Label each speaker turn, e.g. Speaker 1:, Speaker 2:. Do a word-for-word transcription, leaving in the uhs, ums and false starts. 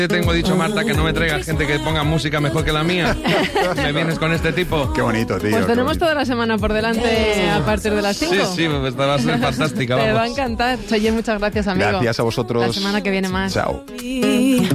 Speaker 1: Te tengo dicho, Marta, que no me traigas gente que ponga música mejor que la mía. ¿Me vienes con este tipo?
Speaker 2: Qué bonito, tío.
Speaker 3: Pues tenemos
Speaker 2: bonito.
Speaker 3: toda la semana por delante a partir de las cinco.
Speaker 1: Sí, sí, pues esta va a ser fantástica, vamos.
Speaker 3: Te va a encantar. Oye, muchas gracias, amigo.
Speaker 2: Gracias a vosotros.
Speaker 3: La semana que viene más.
Speaker 2: Chao.